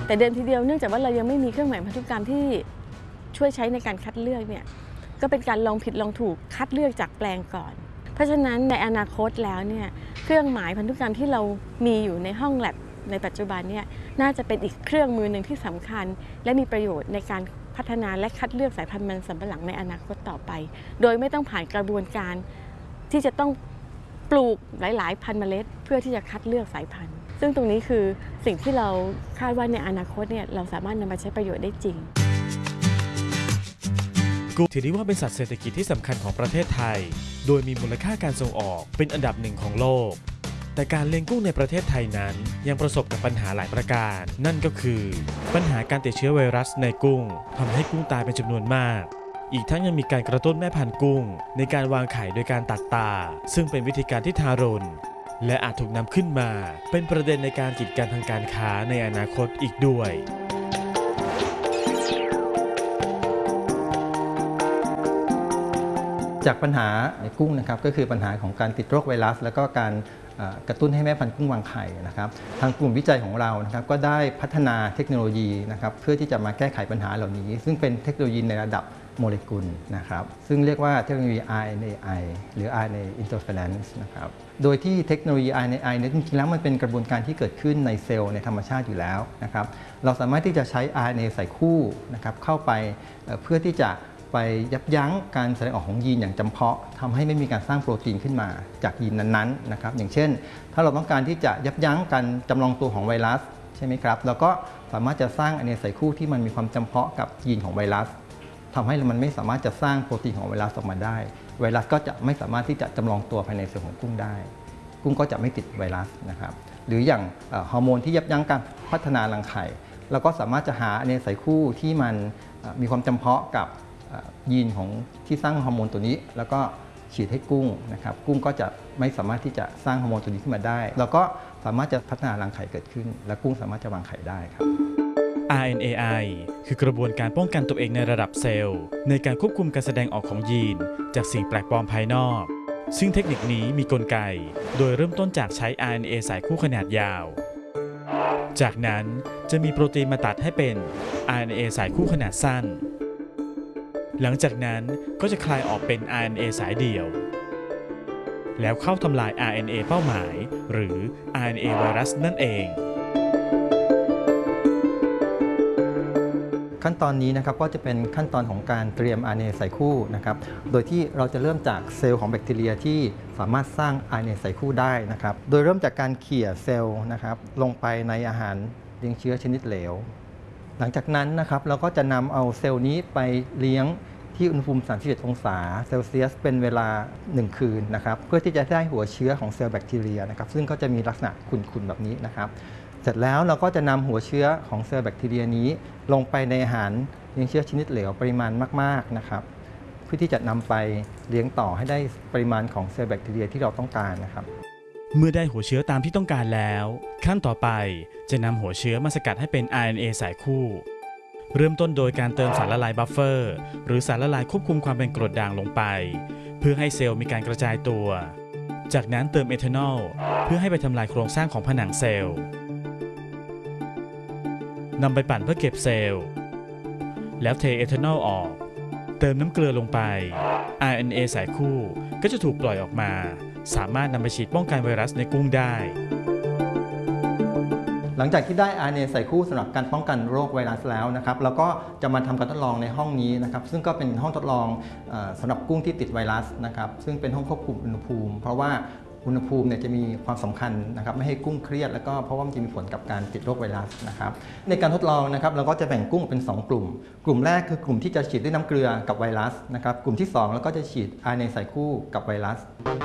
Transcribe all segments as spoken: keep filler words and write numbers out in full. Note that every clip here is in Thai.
แต่เดิมทีเดียวเนื่องจากว่าเรายังไม่มีเครื่องหมายพันธุกรรมที่ช่วยใช้ในการคัดเลือกเนี่ยก็เป็นการลองผิดลองถูกคัดเลือกจากแปลงก่อนเพราะฉะนั้นในอนาคตแล้วเนี่ยเครื่องหมายพันธุกรรมที่เรามีอยู่ในห้องแลบในปัจจุบันเนี่ยน่าจะเป็นอีกเครื่องมือหนึ่งที่สำคัญและมีประโยชน์ในการพัฒนาและคัดเลือกสายพันธุ์มันสำปะหลังในอนาคตต่อไปโดยไม่ต้องผ่านกระบวนการที่จะต้องปลูกหลายๆพันธุ์เมล็ดเพื่อที่จะคัดเลือกสายพันธุ์ซึ่งตรงนี้คือสิ่งที่เราคาดว่าในอนาคตเนี่ยเราสามารถนำมาใช้ประโยชน์ได้จริงกุ้งถือได้ว่าเป็นสัตว์เศรษฐกิจที่สำคัญของประเทศไทยโดยมีมูลค่าการส่งออกเป็นอันดับหนึ่งของโลกแต่การเลี้ยงกุ้งในประเทศไทยนั้นยังประสบกับปัญหาหลายประการนั่นก็คือปัญหาการติดเชื้อไวรัสในกุ้งทำให้กุ้งตายเป็นจำนวนมากอีกทั้งยังมีการกระตุ้นแม่พันธุ์กุ้งในการวางไข่โดยการตัดตาซึ่งเป็นวิธีการที่ทารุณและอาจถูกนำขึ้นมาเป็นประเด็นในการกีดกันทางการค้าในอนาคตอีกด้วยจากปัญหาในกุ้งนะครับก็คือปัญหาของการติดโรคไวรัสแล้วก็การกระตุ้นให้แม่พันธุ์กุ้งวางไข่นะครับทางกลุ่มวิจัยของเรานะครับก็ได้พัฒนาเทคโนโลยีนะครับเพื่อที่จะมาแก้ไขปัญหาเหล่านี้ซึ่งเป็นเทคโนโลยีในระดับโมเลกุลนะครับซึ่งเรียกว่าเทคโนโลยี อาร์ เอ็น เอ ไอ หรือ อาร์ เอ็น เอ interference นะครับโดยที่เทคโนโลยี อาร์ เอ็น เอ ไอ เนี่ยจริงๆแล้วมันเป็นกระบวนการที่เกิดขึ้นในเซลล์ในธรรมชาติอยู่แล้วนะครับเราสามารถที่จะใช้ อาร์ เอ็น เอ ใส่คู่นะครับเข้าไปเพื่อที่จะไปยับยั้งการแสดงออกของยีนอย่างจำเพาะทำให้ไม่มีการสร้างโปรตีนขึ้นมาจากยีนนั้นๆนะครับอย่างเช่นถ้าเราต้องการที่จะยับยั้งการจำลองตัวของไวรัสใช่ไหมครับเราก็สามารถจะสร้าง อาร์ เอ็น เอ ใส่คู่ที่มันมีความจำเพาะกับยีนของไวรัสทำให้มันไม่สามารถจะสร้างโปรตีนของไวรัสออกมาได้ไวรัสก็จะไม่สามารถที่จะจำลองตัวภายในเซลล์ของกุ้งได้กุ้งก็จะไม่ติดไวรัสนะครับหรืออย่างฮอร์โมนที่ยับยั้งการพัฒนารังไข่เราก็สามารถจะหา อาร์ เอ็น เอ ใส่คู่ที่มันมีความจำเพาะกับยีนของที่สร้างฮอร์โมนตัวนี้แล้วก็ฉีดให้กุ้งนะครับกุ้งก็จะไม่สามารถที่จะสร้างฮอร์โมนตัวนี้ขึ้นมาได้แล้วก็สามารถจะพัฒนารังไข่เกิดขึ้นและกุ้งสามารถจะวางไข่ได้ครับอาร์ เอ็น เอ ไอ คือกระบวนการป้องกันตัวเองในระดับเซลล์ในการควบคุมการแสดงออกของยีนจากสิ่งแปลกปลอมภายนอกซึ่งเทคนิคนี้มีกลไกโดยเริ่มต้นจากใช้ อาร์ เอ็น เอ สายคู่ขนาดยาวจากนั้นจะมีโปรตีนมาตัดให้เป็น อาร์ เอ็น เอ สายคู่ขนาดสั้นหลังจากนั้นก็จะคลายออกเป็น อาร์ เอ็น เอ สายเดี่ยวแล้วเข้าทำลาย อาร์ เอ็น เอ เป้าหมายหรือ อาร์ เอ็น เอ ไวรัสนั่นเองขั้นตอนนี้นะครับก็จะเป็นขั้นตอนของการเตรียม อาร์ เอ็น เอ ใส่คู่นะครับโดยที่เราจะเริ่มจากเซลล์ของแบคทีเรียที่สามารถสร้าง อาร์ เอ็น เอ ใส่คู่ได้นะครับโดยเริ่มจากการเขี่ยเซลล์นะครับลงไปในอาหารเลี้ยงเชื้อชนิดเหลวหลังจากนั้นนะครับเราก็จะนำเอาเซลล์นี้ไปเลี้ยงที่อุณหภูมิสามสิบเอ็ดองศาเซลเซียสเป็นเวลาหนึ่งคืนนะครับเพื่อที่จะได้หัวเชื้อของเซลล์แบคทีเรียนะครับซึ่งก็จะมีลักษณะขุ่นๆแบบนี้นะครับเสร็จแล้วเราก็จะนำหัวเชื้อของเซลล์แบคทีเรียนี้ลงไปในอาหารเลี้ยงเชื้อชนิดเหลวปริมาณมากๆนะครับเพื่อที่จะนำไปเลี้ยงต่อให้ได้ปริมาณของเซลล์แบคทีเรียที่เราต้องการนะครับเมื่อได้หัวเชื้อตามที่ต้องการแล้วขั้นต่อไปจะนำหัวเชื้อมาสกัดให้เป็น อาร์ เอ็น เอ สายคู่เริ่มต้นโดยการเติมสารละลายบัฟเฟอร์หรือสารละลายควบคุมความเป็นกรดด่างลงไปเพื่อให้เซลล์มีการกระจายตัวจากนั้นเติมเอทานอลเพื่อให้ไปทำลายโครงสร้างของผนังเซลล์นำไปปั่นเพื่อเก็บเซลล์แล้วเทเอทานอลออกเติมน้ำเกลือลงไป อาร์ เอ็น เอ สายคู่ก็จะถูกปล่อยออกมาสามารถนำไปฉีดป้องกันไวรัสในกุ้งได้หลังจากที่ได้ อาร์ เอ็น เอ ใส่คู่สำหรับการป้องกันโรคไวรัสแล้วนะครับเราก็จะมาทำการทดลองในห้องนี้นะครับซึ่งก็เป็นห้องทดลองสำหรับกุ้งที่ติดไวรัสนะครับซึ่งเป็นห้องควบคุมอุณหภูมิเพราะว่าอุณหภูมิเนี่ยจะมีความสำคัญนะครับไม่ให้กุ้งเครียดแล้วก็เพราะว่ามันจะมีผลกับการติดโรคไวรัสนะครับในการทดลองนะครับเราก็จะแบ่งกุ้งเป็นสองกลุ่มกลุ่มแรกคือกลุ่มที่จะฉีดด้วยน้ำเกลือกับไวรัสนะครับกลุ่มที่สองแล้วก็จะฉีด อาร์ เอ็น เอ ใส่คู่กับไวรัส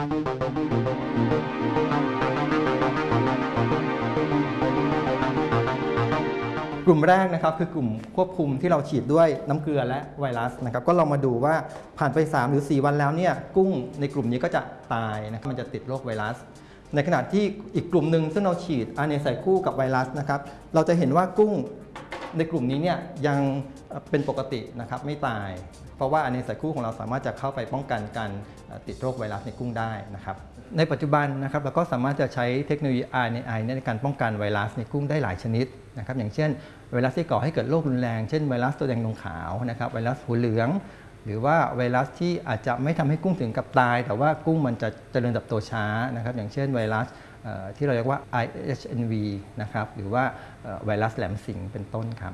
กลุ่มแรกนะครับคือกลุ่มควบคุมที่เราฉีดด้วยน้ำเกลือและไวรัสนะครับก็เรามาดูว่าผ่านไปสามหรือสี่วันแล้วเนี่ยกุ้งในกลุ่มนี้ก็จะตายนะครับมันจะติดโรคไวรัสในขณะที่อีกกลุ่มหนึ่งซึ่งเราฉีด อาร์ เอ็น เอ ใส่คู่กับไวรัสนะครับเราจะเห็นว่ากุ้งในกลุ่มนี้เนี่ยยังเป็นปกตินะครับไม่ตายเพราะว่าอาเนไซคู่ของเราสามารถจะเข้าไปป้องกันการติดโรคไวรัสในกุ้งได้นะครับในปัจจุบันนะครับเราก็สามารถจะใช้เทคโนโลยี อาร์ เอ็น เอ ในการป้องกันไวรัสในกุ้งได้หลายชนิดนะครับอย่างเช่นไวรัสที่ก่อให้เกิดโรครุนแรงเช่นไวรัสตัวแดงลงขาวนะครับไวรัสหัวเหลืองหรือว่าไวรัสที่อาจจะไม่ทำให้กุ้งถึงกับตายแต่ว่ากุ้งมันจะเจริญเติบโตช้านะครับอย่างเช่นไวรัสที่เราเรียกว่า ไอ เอช เอ็น วี นะครับหรือว่าไวรัสแหลมสิงเป็นต้นครับ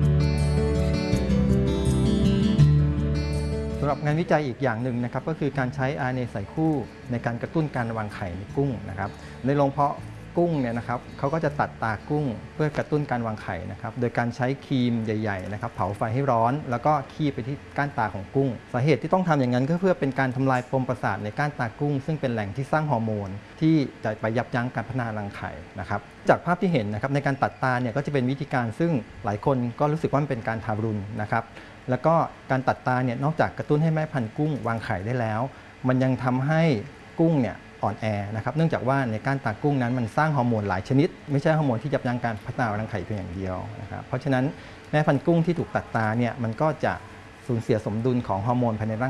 สำหรับงานวิจัยอีกอย่างหนึ่งนะครับก็คือการใช้ อาร์ เอ็น เอ ใส่คู่ในการกระตุ้นการวางไข่ในกุ้งนะครับในโรงเพาะกุ้งเนี่ยนะครับเขาก็จะตัดตากุ้งเพื่อกระตุ้นการวางไข่นะครับโดยการใช้ครีมใหญ่ๆนะครับเผาไฟให้ร้อนแล้วก็คีบไปที่ก้านตาของกุ้งสาเหตุที่ต้องทำอย่างนั้นก็เพื่อเป็นการทำลายปมประสาทในก้านตากุ้งซึ่งเป็นแหล่งที่สร้างฮอร์โมนที่จะไปยับยั้งการพัฒนารังไข่นะครับจากภาพที่เห็นนะครับในการตัดตาเนี่ยก็จะเป็นวิธีการซึ่งหลายคนก็รู้สึกว่ามันเป็นการทารุณนะครับแล้วก็การตัดตาเนี่ยนอกจากกระตุ้นให้แม่พันธุ์กุ้งวางไข่ได้แล้วมันยังทำให้กุ้งเนี่ยอ่อนแอนะครับเนื่องจากว่าในก้านตากุ้งนั้นมันสร้างฮอร์โมนหลายชนิดไม่ใช่ฮอร์โมนที่ยับยั้งการพัฒนารังไข่เพียงอย่างเดียวนะครับเพราะฉะนั้นแม่พันธุ์กุ้งที่ถูกตัดตาเนี่ยมันก็จะสูญเสียสมดุลของฮอร์โมนภายในร่าง